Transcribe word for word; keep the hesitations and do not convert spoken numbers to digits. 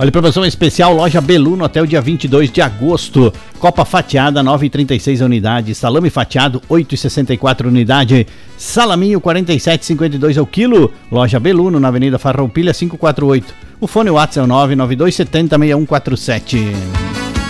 Olha, promoção especial, loja Beluno até o dia vinte e dois de agosto. Copa fatiada, nove reais e trinta e seis a unidade. Salame fatiado, oito reais e sessenta e quatro a unidade. Salaminho, quarenta e sete reais e cinquenta e dois ao quilo. Loja Beluno, na Avenida Farroupilha, quinhentos e quarenta e oito. O fone WhatsApp é o nove nove dois sete zero seis um quatro sete.